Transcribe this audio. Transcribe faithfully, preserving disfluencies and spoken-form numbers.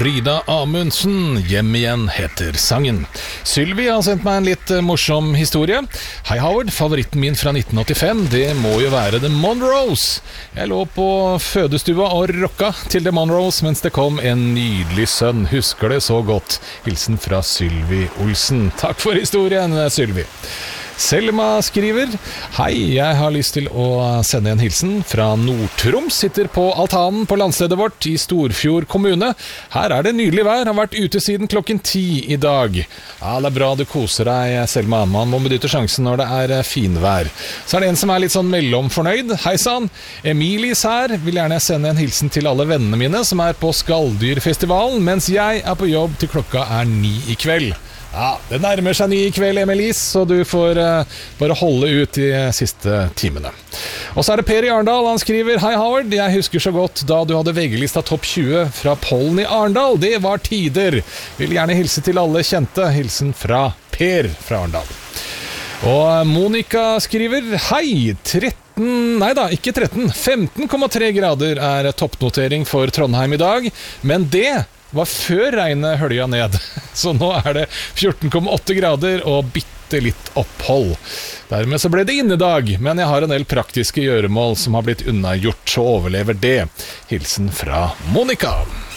Frida Amundsen, Hjem igjen heter sangen. Sylvi har sendt meg en litt morsom historie. Hei Howard, favoritten min fra nitten åttifem, det må jo være The Monroes. Jeg lå på fødestua og rocka til The Monroes mens det kom en nydelig sønn. Husker det så godt. Hilsen fra Sylvi Olsen. Takk for historien, Sylvi. Selma skriver: Hei, jeg har lyst til å sende en hilsen fra Nord-Troms. Sitter på altanen på landstedet vårt i Storfjord kommune. Her er det nydelig vær, har vært ute siden klokken ti i dag. Ja, det er bra du koser deg, Selma. Man må benytte sjansen når det er finvær. Så er det en som er litt sånn mellomfornøyd. Hei sann, Emilis her. Vil gjerne sende en hilsen til alle vennene mine som er på Skalldyrfestivalen, mens jeg er på jobb til klokka er ni i kveld. Ja, det nærmer seg ni i kveld, Emilis, så du får uh, bare holde ut de siste timene. Og så er det Per i Arndal, han skriver: Hei Howard, jeg husker så godt da du hadde V G-lista topp tjue fra Pollen i Arndal. Det var tider. Vil gjerne hilse til alle kjente. Hilsen fra Per fra Arndal. Og Monika skriver: Hei, tretten Nei da, ikke tretten. femten komma tre grader er toppnotering for Trondheim i dag, men det var før regnet hølja ned. Så nå er det fjorten komma åtte grader og bitte litt opphold. Dermed så ble det innedag, men jeg har en del praktiske gjøremål som har blitt unnagjort, så overlever det. Hilsen fra Monika.